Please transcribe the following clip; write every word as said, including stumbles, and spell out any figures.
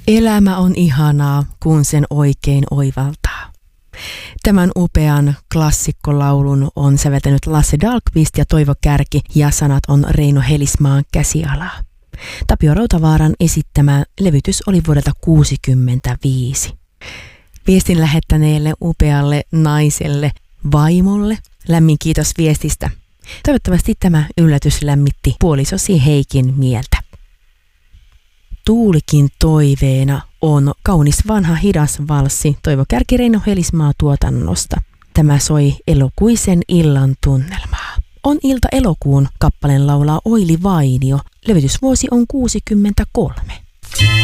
Elämä on ihanaa, kun sen oikein oivaltaa. Tämän upean klassikkolaulun on säveltänyt Lasse Dahlqvist ja Toivo Kärki ja sanat on Reino Helismaan käsialaa. Tapio Rautavaaran esittämä levytys oli vuodelta kuusikymmentäviisi. Viestin lähettäneelle upealle naiselle vaimolle lämmin kiitos viestistä. Toivottavasti tämä yllätys lämmitti puolisosi Heikin mieltä. Tuulikin toiveena on kaunis vanha hidas valssi Toivo Kärki Reino Helismaa tuotannosta. Tämä soi elokuisen illan tunnelmaa. On ilta elokuun kappaleen laulaa Oili Vainio. Levytysvuosi on kuusikymmentäkolme.